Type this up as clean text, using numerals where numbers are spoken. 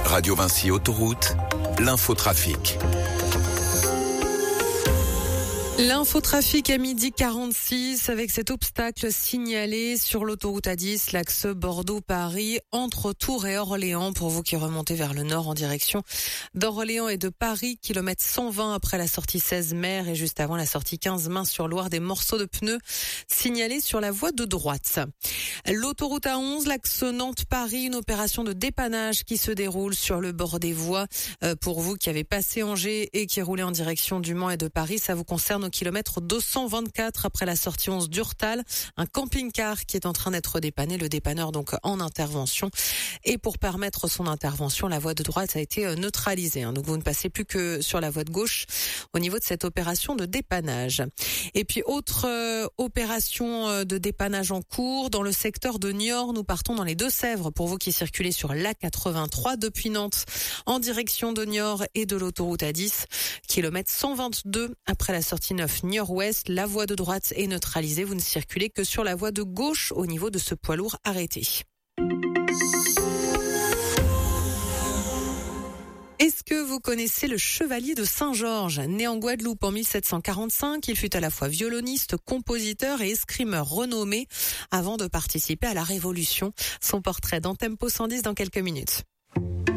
Radio Vinci Autoroute, l'infotrafic. L'infotrafic à 12h46 avec cet obstacle signalé sur l'autoroute A10, l'axe Bordeaux-Paris, entre Tours et Orléans. Pour vous qui remontez vers le nord en direction d'Orléans et de Paris, kilomètre 120 après la sortie 16 mer et juste avant la sortie 15 Main-sur-Loire, des morceaux de pneus signalés sur la voie de droite. L'autoroute A11, l'axe Nantes-Paris, une opération de dépannage qui se déroule sur le bord des voies. Pour vous qui avez passé Angers et qui roulez en direction du Mans et de Paris, ça vous concerne au kilomètre 224 après la sortie 11 d'Urtal. Un camping-car qui est en train d'être dépanné, le dépanneur donc en intervention. Et pour permettre son intervention, la voie de droite a été neutralisée. Donc vous ne passez plus que sur la voie de gauche au niveau de cette opération de dépannage. Et puis autre opération de dépannage en cours dans le secteur de Niort. Nous partons dans les Deux-Sèvres pour vous qui circulez sur l'A83 depuis Nantes en direction de Niort et de l'autoroute A10. Kilomètre 122 après la sortie 9 Niort-Ouest. La voie de droite est neutralisée. Vous ne circulez que sur la voie de gauche au niveau de ce poids lourd arrêté. Est-ce que vous connaissez le Chevalier de Saint-Georges? Né en Guadeloupe en 1745, il fut à la fois violoniste, compositeur et escrimeur renommé avant de participer à la Révolution. Son portrait dans Tempo 110 dans quelques minutes.